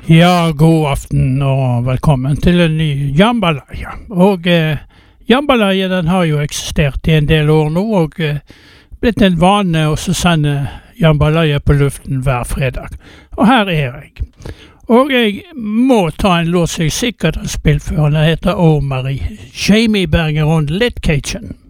Ja, god aften og velkommen til en ny jambalaya. Og jambalaya den har jo eksistert i en del år nå, og blitt en vane å sende jambalaya på luften hver fredag. Og her er jeg. Og jeg må ta en låt som jeg sikkert har spilt før. Den heter Å Marie. Jamie Berger on Lit Kitchen.